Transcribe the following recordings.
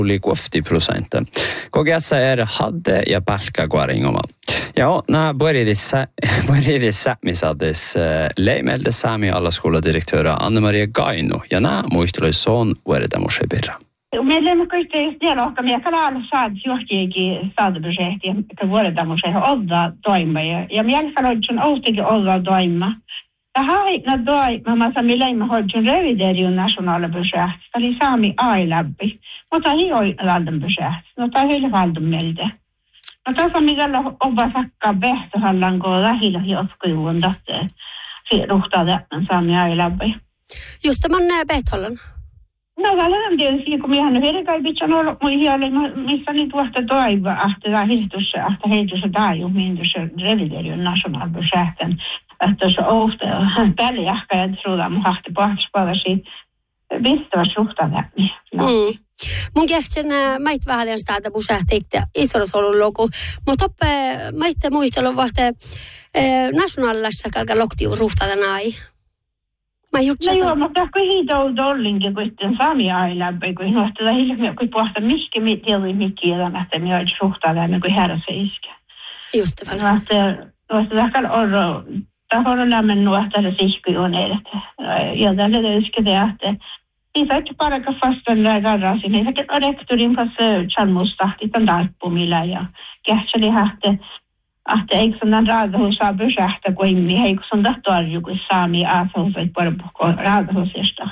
oli 50%. KGS hade ja palkkakuaringoma. Ja, när började sämmisaddes leimeldes Sami allaskouladirektöra Anne-Maria Gaino ja nämä muisteluison vuodeta mushebirra. Meillä on kaikki dialogka, me kalalla saad johtiakin saadaprojekti, että vuodeta musheha olla toimia. Ja meillä on oustikin olla toimia. Ja haikna doima, mä sami leima hoidon revideriun nationaaliprojekti, eli Sami AI-läpi. Mutta hioi valdan projekti, no tai heille valdan meiltä. No tässä on mikällä opa sakkaa vehtohallan, kun lähillä joskuun tästä ruhtaa tämän Sami AI-läpi. Just tämän vehtohallan? No välillä tietysti, kun minä hän verkaipitsa on ollut mun hialle, missä niitä vuotta toivoa, että heitys on taiju, minkä se revideriun nationaaliprojekten. Että se ousta täljähkä ja truuda mun hahti pahtspada siitä vistävä suhtaa Mun kehtsen mait vähän sitä projekteikta isolla luku, mutta maitte muistelu vahte nationaalissa kalka loktiu ruhtada nai. No joo, mutta kun hiidou dollinkin, kun sitten Sami AI-läpi, kun nostetaan hiljaisesti, kun pohtaa miski tiedui mikki elämästä, niin olisi suhtaa niin kuin herra se iskä. Just det väl. Nostetaan on tahon lämmen nuohtaa sihky on edet. Ja tällä yskede, että niitä ei paraka vastaan garrasin. Niitä rektorin kanssa chalmustahti tämän tarppumilla ja kähtseli hähte. Että eikö sen raadahussaa pysähtä kuin eikö sen tahtoarju, kun Sami aasahusait parempukko raadahusesta.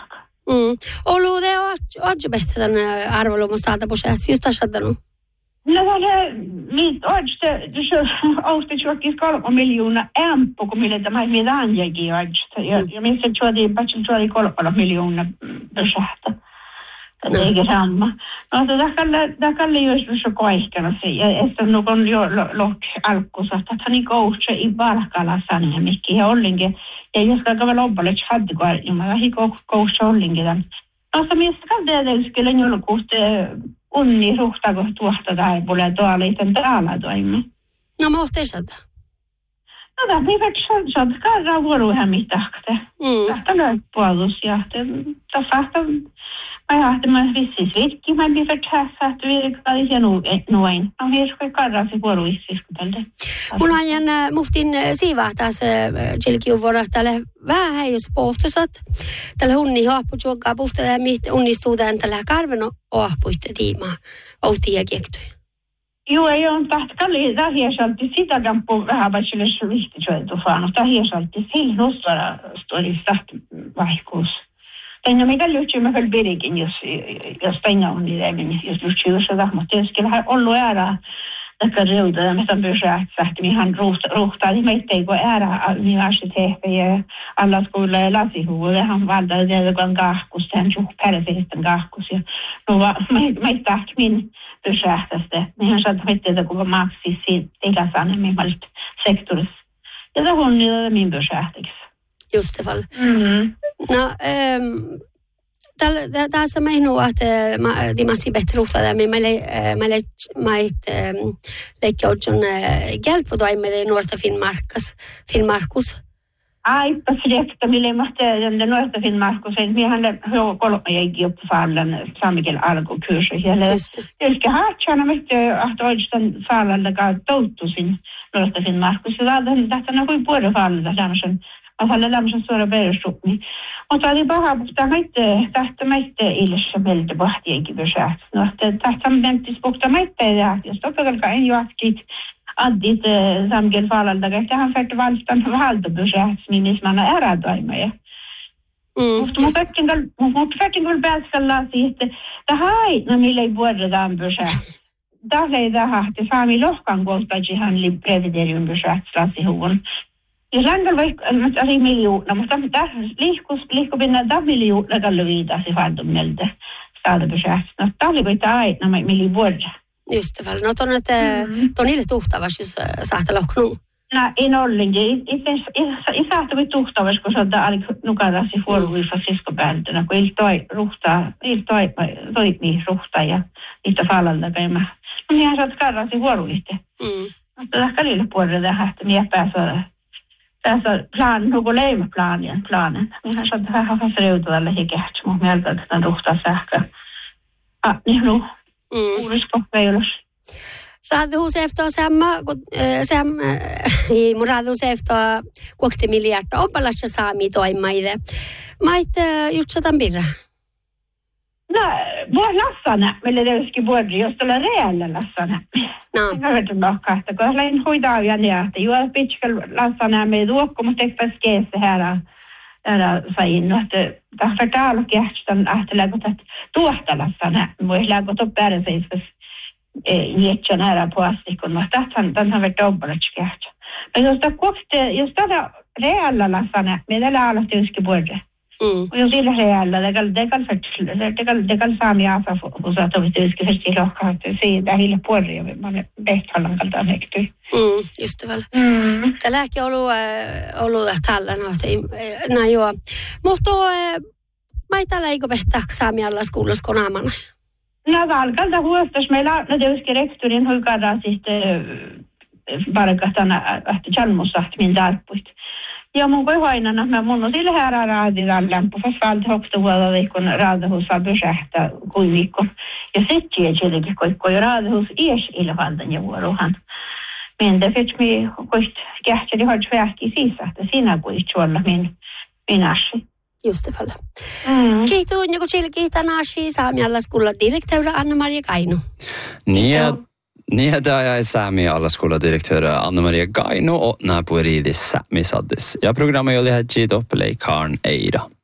Olu det on bättre den arvolumusta alta projekti just asadanu. No mitt odds det åstadjorkis 3 miljoner ämpo kun millä tämä mitään jägi odds. Ja missä tuodi patchen tuodi 3 miljoner projekta. Det är samma. No det kan just så koiskana se. Ja että nukon jo lok alkusa että hän coach i Valkala sanne mikki ja ollinge. Ja jos kaava lobballe hadde går ju mä hiko coach ollinge den. No se mistä det skulle ju kuste onni ruhtako tuosta tai puoleen tuoliiten täällä toimi. No mohteisata. No tämä ei saa karraa vuoruihän mitahte. Tästä löyt puolus ja tässä mä vissis virkki, mä bifert hässä, että virkkaisi ja noin. No hirskoi karrasi vuoruissis tälle. Mulla on muhtin siivaa tässä jälkiuvuonna tälle vähän jos pohtusat. Tälle hunni happujuokkaa puhtele ja mihin unnistuutaan tällä karven ohpuitte tiimaa. Outi ja kiektui. Joo, ei ole tahtkali tahiesalti sitä kampu vähän vaikka vihtisoitu faano. Tahiesalti sillä nostara storista vaihkuus. Tänne mikä lyhtsy mä kyllä pirikin, jos penga on niiden, jos lyhtsy jos mutta jos kyllä ollut äärä taikka reuta ja mitä pysähtää, että mihän ruhtaa, niin meitä ei ole äärä universiteetti ja alla skola ja lasihuvulle. Hän valtaa teille kahkus, hän suh pärfeisten kahkus. Ja no meitä min pysähtästä, niin hän saat meitä kun maksisi siitä ikäsänne millaista sektorissa. Ja se on niitä min pysähtäksi. Just det fall. No, tässä meinuu, että dimassi bättre ruhtaa, men meille leikkautsun hjälpvotoimme nuorta Finnmarkus. Aipa frekta, mille mahtaa den nuorta Finnmarkus, että miehän on kolme jägi uppfallen saamikiel alkukurser. Ylkä haatsana, että oikeastaan fallalla touttuisin nuorta Finnmarkus. Ja tästä on kuin puolifallalla lämmöisen. Alla lämmöisen suora perustukmi. Mutta oli paha, mutta tahto meitte ilessä meiltä vahtienkin pysäät. No, tahto mentis puhta meitte ja jos toppelka en juotkit addit samgel falalta, että hän färt valstan valtopysäät, missä mä annan ärätoimeja. Mutta färtin kyllä pääskalla siitä, että haitna mille ei vuodetaan pysäät. Tässä ei tahti saami lohkan kohtaisi hän lipreviderium pysäät lasihuun. Ja sangel vaikka oli miljoona, mutta liikkupinnan tämä miljoona kallu viitasi fantomilta staadapysähti. No tämä oli kuin aina miljoona. Just det väl. No tuon niille tuhtavas, jos saattaa lohknuu. No en ollenkin. I saattaa kuin tuhtavas, kun se on nukarasi huoluissa siskopäältönä, kun il toimii ruhtaa ja niitä falalta käymään. No niin hän saat karrasi huoluista. Mutta tässä niille puolelle tähän, että minä pääsee. Tässä nuku leimaplanen. Minä saat vähän reutuvalle hikehtsi, mutta mieltä, että ruhtaa sähköä. Niin Uuriskoppeilus. Raadhuusehtoa ei mun raadhuusehtoa kuokti miljardia opalassa saami toimaide. Mait just satan birra. No, voi lassana, meille tietysti vuori, jos tulee reellä lassana. No. Mä vedän nokkaasta, kun lähdin hoitaa ja nähtä. Juo pitkä lassana me tuokko, mutta eikä skeessä härä sain, että tahtaa täällä kähtän ahteleeko, että tuohta lassana. Voi lägota pääseiskas jätsän härä puastikon, mutta tämän verran dobbalatsi kähtän. Jos tätä reellä lassana, meillä alla tietysti vuori. Och sillä reellä, det kan saamia osata tietysti festi lohkaa, että siitä hille puolia, mä pehtalan kaltaan hekty. Just väl. Tälläkin ollut tällä no joo. Mutta mä ei tällä eikö pehtää saamialla skuulossa konaamana. No valkalta huostas meillä no tietysti rektorin huikadaan sitten parkastana ahti chalmusahti min tarpuit. Ja mun voi hoinana, mä mun on sillä härää raaditaan lämpö, fast valti hoksta vuoda liikon raadahuusaa pysähtää kuin viikon. Ja sit tietenkin koikko raadahuus ies ilvaldan ja vuorohan. Men det fick mig koist kähteli har tväki sisa, että siinä koist tuolla min ashi. Just det väl. Kiitos, joku kiitän ashi saamialla skuulla direktöörä Anna-Maria Kaino. Niin, det är Sami Allaskola-direktör Anna-Maria Gaino och Napueridis Sämisaddis. Ja programmet oli här Gidop Leikarn Eira.